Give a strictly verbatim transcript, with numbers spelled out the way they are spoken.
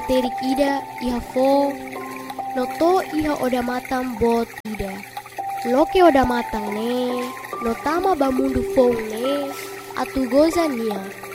terik ida iha fo noto iha oda matang bot ida. Loke oda matang ne, notama bamundu fong ne, atu goza nia.